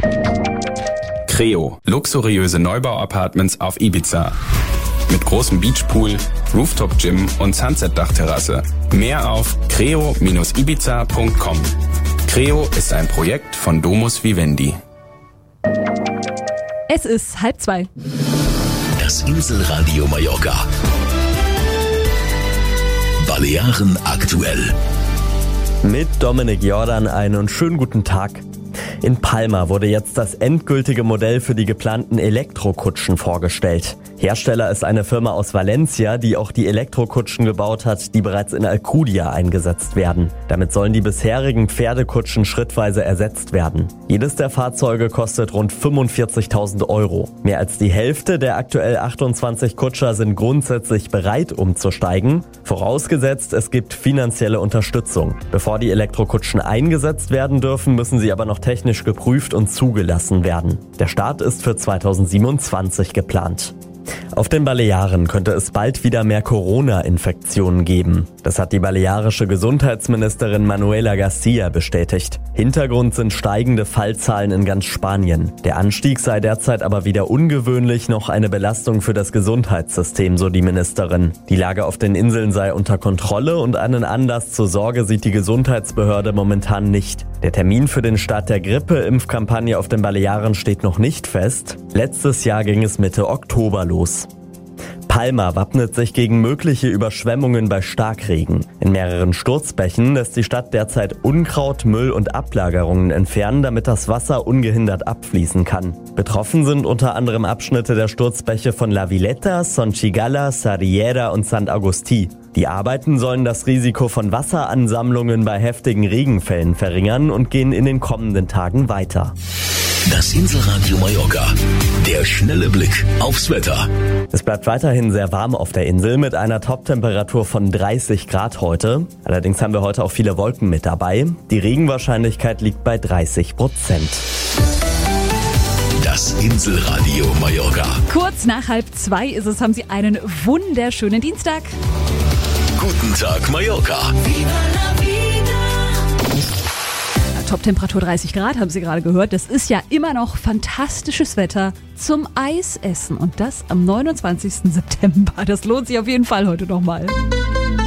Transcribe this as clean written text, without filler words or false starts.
Creo, luxuriöse Neubau-Apartments auf Ibiza. Mit großem Beachpool, Rooftop-Gym und Sunset-Dachterrasse. Mehr auf creo-ibiza.com. Creo ist ein Projekt von Domus Vivendi. Es ist 1:30. Das Inselradio Mallorca. Balearen aktuell. Mit Dominik Jordan einen schönen guten Tag. In Palma wurde jetzt das endgültige Modell für die geplanten Elektrokutschen vorgestellt. Hersteller ist eine Firma aus Valencia, die auch die Elektrokutschen gebaut hat, die bereits in Alcudia eingesetzt werden. Damit sollen die bisherigen Pferdekutschen schrittweise ersetzt werden. Jedes der Fahrzeuge kostet rund 45.000 Euro. Mehr als die Hälfte der aktuell 28 Kutscher sind grundsätzlich bereit, umzusteigen. Vorausgesetzt, es gibt finanzielle Unterstützung. Bevor die Elektrokutschen eingesetzt werden dürfen, müssen sie aber noch technisch geprüft und zugelassen werden. Der Start ist für 2027 geplant. Auf den Balearen könnte es bald wieder mehr Corona-Infektionen geben. Das hat die balearische Gesundheitsministerin Manuela García bestätigt. Hintergrund sind steigende Fallzahlen in ganz Spanien. Der Anstieg sei derzeit aber weder ungewöhnlich noch eine Belastung für das Gesundheitssystem, so die Ministerin. Die Lage auf den Inseln sei unter Kontrolle und einen Anlass zur Sorge sieht die Gesundheitsbehörde momentan nicht. Der Termin für den Start der Grippe-Impfkampagne auf den Balearen steht noch nicht fest. Letztes Jahr ging es Mitte Oktober los. Palma wappnet sich gegen mögliche Überschwemmungen bei Starkregen. In mehreren Sturzbächen lässt die Stadt derzeit Unkraut, Müll und Ablagerungen entfernen, damit das Wasser ungehindert abfließen kann. Betroffen sind unter anderem Abschnitte der Sturzbäche von La Villeta, Sonchigala, Sarriera und Sant Agustí. Die Arbeiten sollen das Risiko von Wasseransammlungen bei heftigen Regenfällen verringern und gehen in den kommenden Tagen weiter. Das Inselradio Mallorca. Der schnelle Blick aufs Wetter. Es bleibt weiterhin sehr warm auf der Insel mit einer Toptemperatur von 30 Grad heute. Allerdings haben wir heute auch viele Wolken mit dabei. Die Regenwahrscheinlichkeit liegt bei 30%. Das Inselradio Mallorca. Kurz nach 1:30 ist es, haben Sie einen wunderschönen Dienstag. Guten Tag Mallorca. Toptemperatur 30 Grad, haben Sie gerade gehört. Das ist ja immer noch fantastisches Wetter zum Eisessen. Und das am 29. September. Das lohnt sich auf jeden Fall heute nochmal.